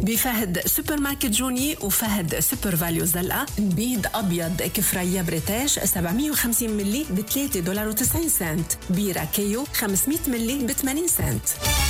بفهد سوبر ماركت جوني وفهد سوبر فاليو زلقة. بيض أبيض كفرية بريتاش 750 ملي ب$3.90. بيرة كيو 500 ملي ب$80 سنت.